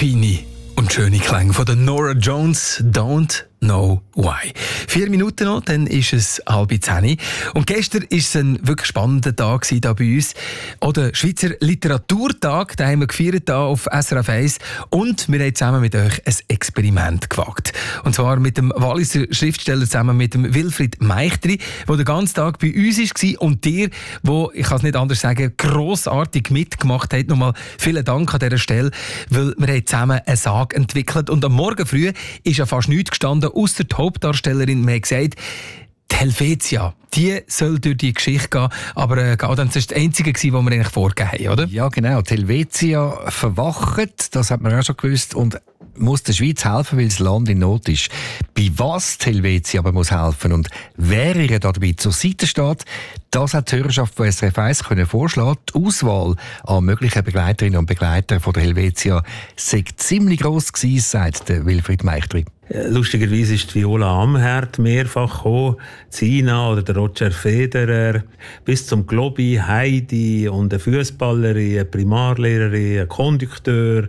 Feine und schöne Klänge von der Norah Jones, Don't Know Why. 4 Minuten noch, dann ist es 9:30. Und gestern war es ein wirklich spannender Tag hier bei uns. Auch der Schweizer Literaturtag, den haben wir gefeiert hier auf SRF 1. Und wir haben zusammen mit euch ein Experiment gewagt. Und zwar mit dem Walliser Schriftsteller zusammen mit dem Wilfried Meichtri, der den ganzen Tag bei uns war. Und dir, der, ich kann es nicht anders sagen, grossartig mitgemacht hat. Nochmal vielen Dank an dieser Stelle, weil wir haben zusammen eine Sage entwickelt. Und am Morgen früh ist ja fast nichts gestanden, ausser die Hauptdarstellerin. Wir haben gesagt, die Helvetia, die soll durch die Geschichte gehen, aber das war das Einzige, was wir eigentlich vorgegeben haben, oder? Ja, genau. Die Helvetia verwacht, das hat man auch schon gewusst, und muss der Schweiz helfen, weil das Land in Not ist. Bei was die Helvetia aber muss helfen und wer ihr dabei zur Seite steht, das hat die Hörerschaft von SRF 1 vorschlagen. Die Auswahl an möglichen Begleiterinnen und Begleitern von der Helvetia sei ziemlich gross gewesen, sagt der Wilfried Meichtri. Lustigerweise ist die Viola Amherd mehrfach gekommen, Zina oder der Roger Federer, bis zum Globi, Heidi und eine Fußballerin, eine Primarlehrerin, ein Kondukteur,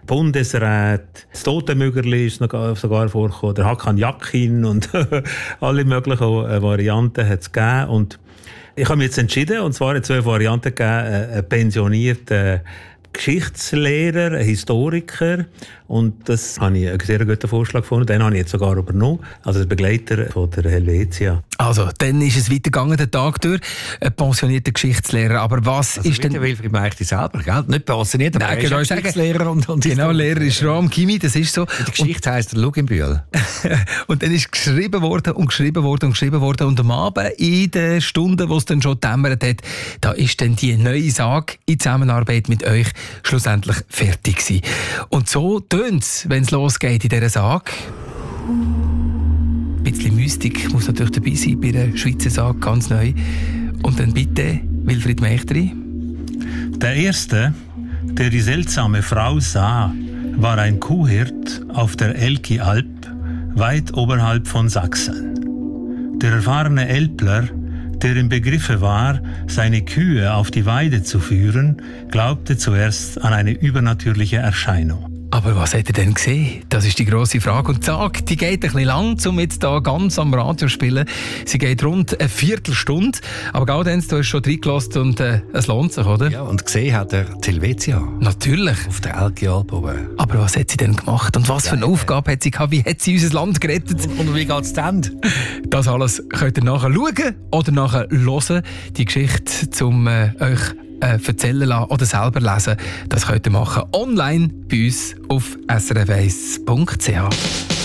Bundesrat, das Totenmögerli ist sogar vorgekommen, der Hakan Yakin und alle möglichen Varianten hat es gegeben. Und ich habe mich jetzt entschieden, und zwar hat 2 Varianten gegeben, einen pensionierten Geschichtslehrer, ein Historiker, und das habe ich einen sehr guten Vorschlag gefunden. Den habe ich jetzt sogar übernommen, also der Begleiter von der Helvetia. Also, dann ist es weitergegangen, der Tag durch, ein pensionierter Geschichtslehrer. Aber was also ist denn... Der Wilfried Meichtri selber, gell? Nicht pensioniert, aber er ist Geschichtslehrer und genau, Lehrer ist Ram Kimi, das ist so. In der Geschichte heisst er Luginbühl. Und dann ist geschrieben worden und geschrieben worden und geschrieben worden. Und am Abend, in den Stunden, wo es dann schon dämmert hat, da ist dann die neue Sage in Zusammenarbeit mit euch schlussendlich fertig gewesen. Und so tönt es, wenn es losgeht in dieser Sage. Ein bisschen Mystik muss natürlich dabei sein bei der Schweizer Sage, ganz neu. Und dann bitte, Wilfried Meichtri. Der Erste, der die seltsame Frau sah, war ein Kuhhirt auf der Elki-Alp, weit oberhalb von Sachsen. Der erfahrene Elbler, der im Begriffe war, seine Kühe auf die Weide zu führen, glaubte zuerst an eine übernatürliche Erscheinung. Aber was hat er denn gesehen? Das ist die grosse Frage. Und die Sage, die geht ein bisschen lang, um jetzt hier ganz am Radio zu spielen. Sie geht rund eine Viertelstunde. Aber Gaudenz, du hast schon reingelassen und es lohnt sich, oder? Ja, und gesehen hat er die Helvetia. Natürlich. Auf der Elki-Alp oben. Aber was hat sie denn gemacht? Und was für eine Aufgabe hat sie gehabt? Wie hat sie unser Land gerettet? Und wie geht es dann? Das alles könnt ihr nachher schauen oder nachher hören. Die Geschichte, um euch erzählen lassen oder selber lesen, das könnt ihr machen online bei uns auf srf1.ch.